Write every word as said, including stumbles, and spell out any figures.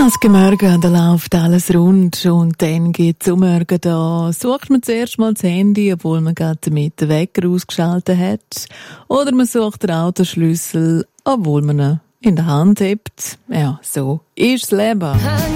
Ja, es geht morgen, da läuft alles rund und dann geht's um morgen, da sucht man zuerst mal das Handy, obwohl man gerade mit den Wecker ausgeschaltet hat. Oder man sucht den Autoschlüssel, obwohl man ihn in der Hand hat. Ja, so ist das Leben.